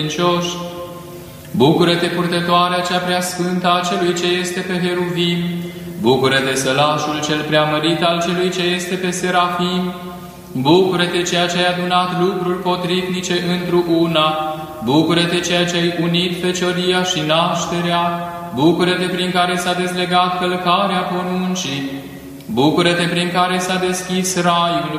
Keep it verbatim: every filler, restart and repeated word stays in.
credincioși. Bucură-te, purtătoarea cea prea sfântă a celui ce este pe heruvim. Bucură-te, sălașul cel preamărit al celui ce este pe serafim. Bucură-te, ceea ce ai adunat lucruri potrivnice într-o una. Bucură-te, ceea ce ai unit fecioria și nașterea. Bucură-te, prin care s-a dezlegat călcarea poruncii. Bucură-te, prin care s-a deschis raiul.